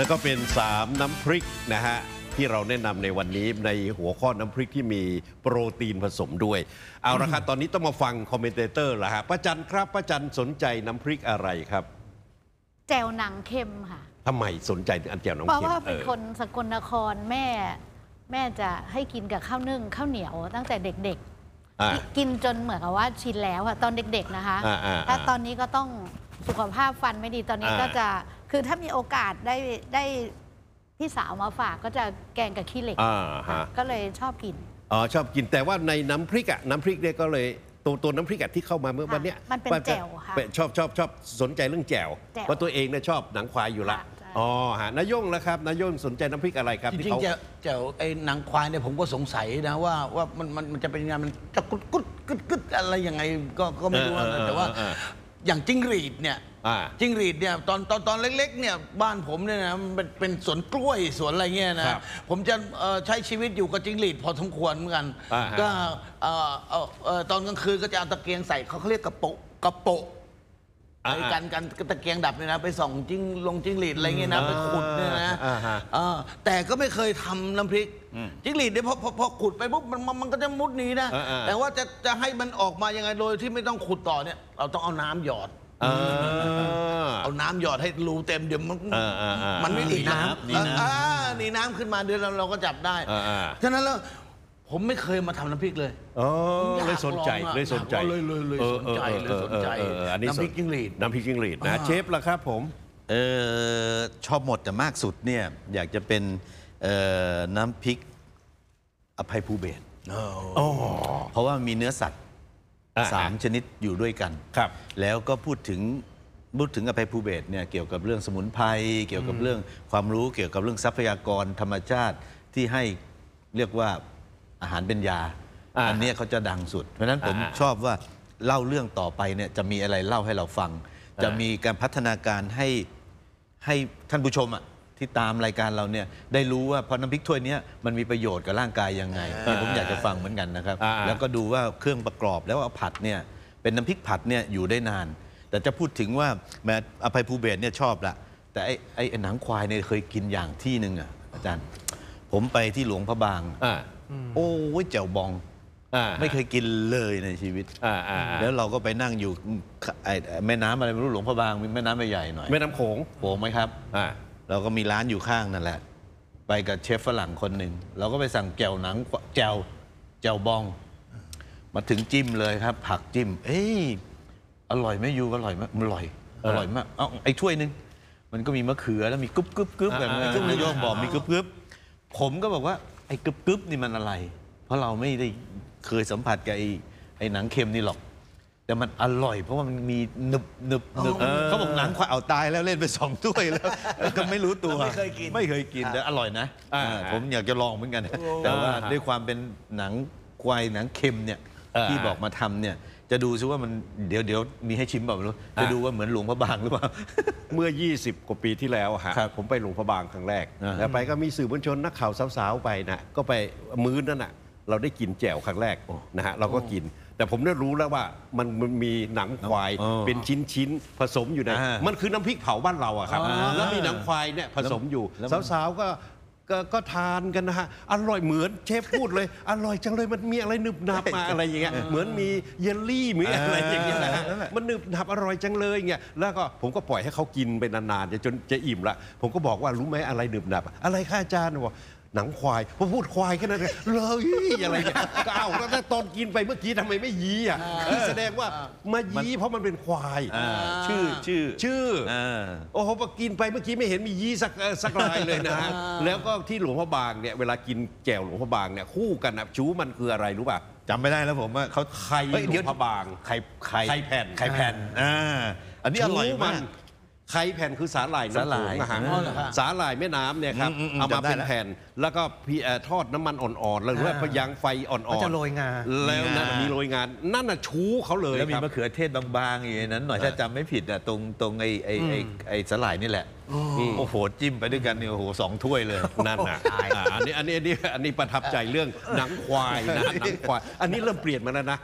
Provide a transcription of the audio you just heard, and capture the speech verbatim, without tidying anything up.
แล้วก็เป็นสามน้ำพริกนะฮะที่เราแนะนำในวันนี้ในหัวข้อน้ำพริกที่มีโปรตีนผสมด้วยเอาละครับตอนนี้ต้องมาฟังคอมเมนเตอร์ละฮะป้าจันครับป้าจันสนใจน้ำพริกอะไรครับแจ่วหนังเค็มค่ะทำไมสนใจอันแจ่วหนังเค็มเพราะว่าเป็นคนสกลนครแม่แม่จะให้กินกับข้าวนึ่งข้าวเหนียวตั้งแต่เด็กๆกินจนเหมือนกับว่าชินแล้วค่ะตอนเด็กๆนะคะถ้าตอนนี้ก็ต้องสุขภาพฟันไม่ดีตอนนี้ก็จะคือถ้ามีโอกาสได้ได้พี่สาวมาฝากก็จะแกงกับขี้เหล็กก็เลยชอบกินอ๋อชอบกินแต่ว่าในน้ำพริกอ่ะน้ำพริกเนี่ยก็เลยตัวตัวน้ำพริกอ่ะที่เข้ามาเมื่อวันนี้มันเป็นแจ่วค่ะชอบชอบชอบสนใจเรื่องแจ่วเพราะตัวเองเนี่ยชอบหนังควายอยู่ละอ๋อฮะนายงแล้วครับนายงสนใจน้ำพริกอะไรครับจริงๆแจ่วไอ้หนังควายเนี่ยผมก็สงสัยนะว่าว่ามันมันมันจะเป็นยังไงมันจะกุดกุดกุดกุดอะไรยังไงก็ก็ไม่รู้แต่ว่าอย่างจิ้งหรีดเนี่ยจิ้งหรีดเนี่ยตอนตอนตอนเล็กๆเนี่ยบ้านผมเนี่ยนะมันเป็นสวนกล้วยสวนอะไรเงี้ยนะผมจะใช้ชีวิตอยู่กับจิ้งหรีดพอสมควรเหมือนกันก็ตอนกลางคืนก็จะเอาตะเกียงใส่เขาเขาเรียกกระโปะกระโปะไอ้กันกันตะเกียงดับเนี่ยนะไปส่องจิ้งลงจิ้งหรีดอะไรเงี้ยนะไปขุดเนี่ยนะแต่ก็ไม่เคยทำน้ำพริกจิ้งหรีดเนี่ยพอพอพอขุดไปปุ๊บมันมันก็จะมุดหนีนะแต่ว่าจะจะให้มันออกมายังไงโดยที่ไม่ต้องขุดต่อเนี่ยเราต้องเอาน้ำหยอดเอาน้ำหยอดให้รูเต็มเดี๋ยวมันมันไม่หนีน้ำหนีน้ำหนีน้ำขึ้นมาเดี๋ยวเราเราก็จับได้ฉะนั้นแล้วผมไม่เคยมาทำน้ำพริกเลยอ๋อเลยสนใจเลยสนใจเลยเลยเลยสนใจเลยสนใจน้ำพริกจิ้งหรีดน้ำพริกจิ้งหรีดนะเชฟล่ะครับผมเออชอบหมดแต่มากสุดเนี่ยอยากจะเป็นน้ำพริกอภัยภูเบศรเพราะว่ามีเนื้อสัตว์สามชนิดอยู่ด้วยกันครับแล้วก็พูดถึงพูดถึงอภัยภูเบศรเนี่ยเกี่ยวกับเรื่องสมุนไพรเกี่ยวกับเรื่องความรู้เกี่ยวกับเรื่องทรัพยากรธรรมชาติที่ให้เรียกว่าอาหารเป็นยาอันนี้เขาจะดังสุดเพราะฉะนั้นผมชอบว่าเล่าเรื่องต่อไปเนี่ยจะมีอะไรเล่าให้เราฟังจะมีการพัฒนาการให้ให้ท่านผู้ชมอ่ะที่ตามรายการเราเนี่ยได้รู้ว่าพอน้ำพริกถ้วยนี้มันมีประโยชน์กับร่างกายยังไงผมอยากจะฟังเหมือนกันนะครับแล้วก็ดูว่าเครื่องประกอบแล้วเอาผัดเนี่ยเป็นน้ำพริกผัดเนี่ยอยู่ได้นานแต่จะพูดถึงว่าแม้อภัยภูเบศรเนี่ยชอบละแต่ไอ้ไอ้หนังควายเนี่ยเคยกินอย่างที่หนึ่งอ่ะอาจารย์ผมไปที่หลวงพระบางโอ้ยแจ่วบองไม่เคยกินเลยในชีวิตแล้วเราก็ไปนั่งอยู่แม่น้ำอะไรไม่รู้หลวงพระบางมีแม่น้ำใหญ่หน่อยแม่น้ำโขงโขงไหมครับเราก็มีร้านอยู่ข้างนั่นแหละไปกับเชฟฝรั่งคนหนึ่งเราก็ไปสั่งแจ่วหนังแจ่วแจ่วบองมาถึงจิ้มเลยครับผักจิ้มเอ้ยอร่อยไหมยูอร่อยมากอร่อยอร่อยมากเอาไอ้ถ้วยนึงมันก็มีมะเขือแล้วมีกึ๊บกึ๊บกึ๊บแบบนี้ซึ่งนายกบอกมีกึ๊บกึ๊บผมก็บอกว่าไอ้กึ๊บกึ๊บนี่มันอะไรเพราะเราไม่ได้เคยสัมผัสกับไอ้ไอ้หนังเค็มนี่หรอกแต่มันอร่อยเพราะว่ามันมีหนึบหนึบหนึบเขาบอกหนังควายเอาตายแล้วเล่นไปสองถ้วยแล้วก็ไม่รู้ตัวไม่เคยกินไม่เคยกินแต่อร่อยนะผมอยากจะลองเหมือนกันแต่ว่าด้วยความเป็นหนังควายหนังเค็มเนี่ยที่บอกมาทำเนี่ยจะดูซิว่ามันเดี๋ยวเดี๋ยวมีให้ชิมแบบรู้จะดูว่าเหมือนหลวงพระบางหรือเปล่าเมื่อยี่สิบกว่าปีที่แล้วฮะผมไปหลวงพระบางครั้งแรกแล้วไปก็มีสื่อมวลชนนักข่าวสาวๆไปนะก็ไปมื้อนั้นน่ะเราได้กินแจ่วครั้งแรกนะฮะเราก็กินแต่ผมได้รู้แล้วว่ามันมีหนังควายเป็นชิ้นๆผสมอยู่ในมันคือน้ำพริกเผาบ้านเราอะครับแล้วมีหนังควายเนี่ยผสมอยู่สาวๆก็ก็ทานกันนะฮะอร่อยเหมือนเชฟพูดเลยอร่อยจังเลยมันมีอะไรหนึบหนับมาอะไรอย่างเงี้ยเหมือนมีเยลลี่มีอะไรอย่างเงี้ยนะมันหนึบหนับอร่อยจังเลยเงี้ยแล้วก็ผมก็ปล่อยให้เขากินไปนานๆจนจะอิ่มละผมก็บอกว่ารู้ไหมอะไรหนึบหนับอะไรข้าอาจารย์บอกหนังควายพอพูดควายแค่นั้นเลยอะไรเงี้ยก็อ้าวแล้วตอนกินไปเมื่อกี้ทำไมไม่ยีอ่ะคือแสดงว่ามายีเพราะมันเป็นควายชื่อชื่อชื่อโอ้โหพอกินไปเมื่อกี้ไม่เห็นมียีสักสักลายเลยนะฮะแล้วก็ที่หลวงพ่อบางเนี่ยเวลากินแจ่วหลวงพ่อบางเนี่ยคู่กันนะชูมันคืออะไรรู้ป่ะจำไม่ได้แล้วผมว่าเขาไข่หลวงพ่อบางไข่ไข่ไข่แผ่นไข่แผ่นอ่าอันนี้อร่อยมากไข่แผ่นคือสาหร่ายน้ำโขงนะฮะสาหร่ายแม่น้ำเนี่ยครับเอามาเป็นแผ่นแล้วก็พี่ทอดน้ำมันอ่อนๆหรือว่าพยางไฟอ่อนๆจะโรยงาแล้วนั่นมีโรยงานนั่นน่ะชูเขาเลยแล้วมีมะเขือเทศบางๆอย่างนั้นหน่อยถ้าจำไม่ผิดอ่ะตรงตรงไอ้ไอ้ไอ้สาหร่ายนี่แหละโอ้โหจิ้มไปด้วยกันเนี่ยโอ้โหสองถ้วยเลยนั่นน่ะอันนี้อันนี้อันนี้อันนี้ประทับใจเรื่องหนังควายนะหนังควายอันนี้เริ่มเปลี่ยนมาแล้วนะ